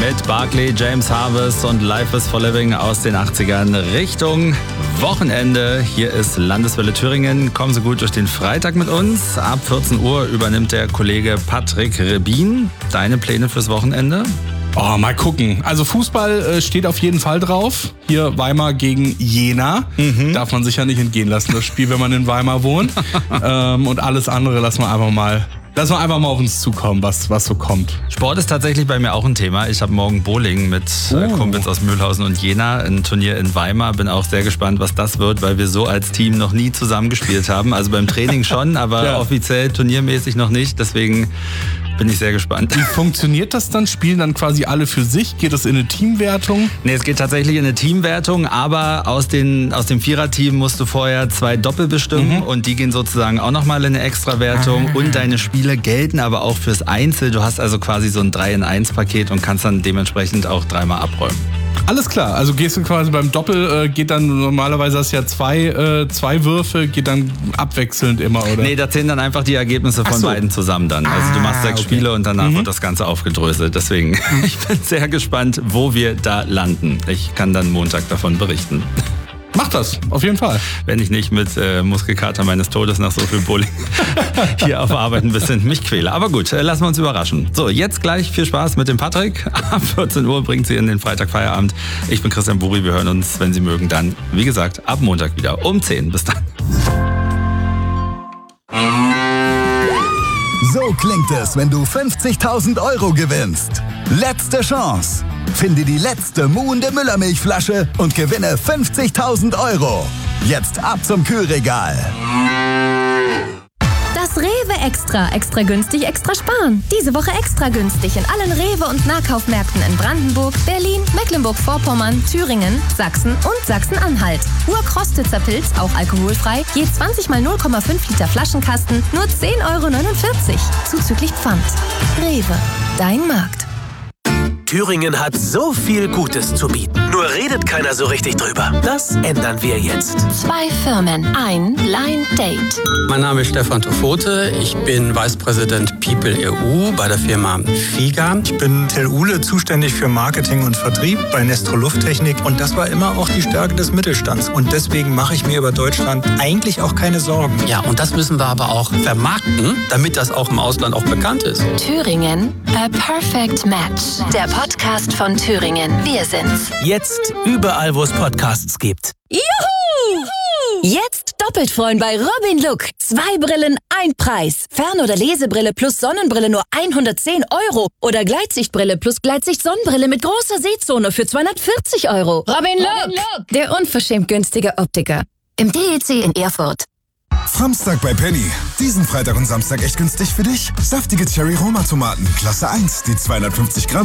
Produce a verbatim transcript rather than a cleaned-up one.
Mit Barclay, James Harvest und Life is for Living aus den achtzigern Richtung Wochenende. Hier ist Landeswelle Thüringen. Kommen Sie gut durch den Freitag mit uns. Ab vierzehn Uhr übernimmt der Kollege Patrick Rebin. Deine Pläne fürs Wochenende? Oh, mal gucken. Also Fußball äh, steht auf jeden Fall drauf. Hier Weimar gegen Jena. Mhm. Darf man sich ja nicht entgehen lassen, das Spiel, wenn man in Weimar wohnt. ähm, und alles andere lassen wir einfach mal... Lass mal einfach mal auf uns zukommen, was, was so kommt. Sport ist tatsächlich bei mir auch ein Thema. Ich habe morgen Bowling mit oh. Kumpels aus Mühlhausen und Jena, ein Turnier in Weimar. Bin auch sehr gespannt, was das wird, weil wir so als Team noch nie zusammengespielt haben. Also beim Training schon, aber ja. offiziell turniermäßig noch nicht. Deswegen bin ich sehr gespannt. Wie funktioniert das dann? Spielen dann quasi alle für sich? Geht das in eine Teamwertung? Nee, es geht tatsächlich in eine Teamwertung, aber aus, den, aus dem Viererteam musst du vorher zwei Doppel bestimmen mhm. und die gehen sozusagen auch nochmal in eine Extrawertung ah. und deine Spiele gelten aber auch fürs Einzel. Du hast also quasi so ein drei in eins Paket und kannst dann dementsprechend auch dreimal abräumen. Alles klar, also gehst du quasi beim Doppel, äh, geht dann normalerweise hast du ja zwei, äh, zwei Würfe, geht dann abwechselnd immer, oder? Nee, da zählen dann einfach die Ergebnisse von so. beiden zusammen dann. Also ah, du machst sechs okay. Spiele und danach mhm. wird das Ganze aufgedröselt. Deswegen, ich bin sehr gespannt, wo wir da landen. Ich kann dann Montag davon berichten. Mach das, auf jeden Fall. Wenn ich nicht mit äh, Muskelkater meines Todes nach so viel Bowling hier auf Arbeit ein bisschen mich quäle. Aber gut, äh, lassen wir uns überraschen. So, jetzt gleich viel Spaß mit dem Patrick. Ab vierzehn Uhr bringt sie in den Freitag Feierabend. Ich bin Christian Buri, wir hören uns, wenn Sie mögen, dann, wie gesagt, ab Montag wieder um zehn. Bis dann. So klingt es, wenn du fünfzigtausend Euro gewinnst. Letzte Chance. Finde die letzte muhende Müllermilchflasche und gewinne fünfzigtausend Euro. Jetzt ab zum Kühlregal. Das Rewe Extra. Extra günstig, extra sparen. Diese Woche extra günstig in allen Rewe- und Nahkaufmärkten in Brandenburg, Berlin, Mecklenburg-Vorpommern, Thüringen, Sachsen und Sachsen-Anhalt. Urkrostitzer Pilz, auch alkoholfrei, je zwanzig mal null Komma fünf Liter Flaschenkasten, nur zehn Euro neunundvierzig. Zuzüglich Pfand. Rewe, dein Markt. Thüringen hat so viel Gutes zu bieten. Nur redet keiner so richtig drüber. Das ändern wir jetzt. Zwei Firmen, ein Blind Date. Mein Name ist Stefan Tofote. Ich bin Vice President People E U bei der Firma Figa. Ich bin Till Uhle, zuständig für Marketing und Vertrieb bei Nestro Lufttechnik. Und das war immer auch die Stärke des Mittelstands. Und deswegen mache ich mir über Deutschland eigentlich auch keine Sorgen. Ja, und das müssen wir aber auch vermarkten, damit das auch im Ausland auch bekannt ist. Thüringen, a perfect match. Der Podcast von Thüringen. Wir sind's. Jetzt überall, wo es Podcasts gibt. Juhu! Jetzt doppelt freuen bei Robin Look. Zwei Brillen, ein Preis. Fern- oder Lesebrille plus Sonnenbrille nur hundertzehn Euro. Oder Gleitsichtbrille plus Gleitsicht-Sonnenbrille mit großer Sehzone für zweihundertvierzig Euro. Robin Look, Robin Look. Der unverschämt günstige Optiker. Im D E C in Erfurt. Samstag bei Penny. Diesen Freitag und Samstag echt günstig für dich. Saftige Cherry-Roma-Tomaten, Klasse eins, die zweihundertfünfzig Gramm.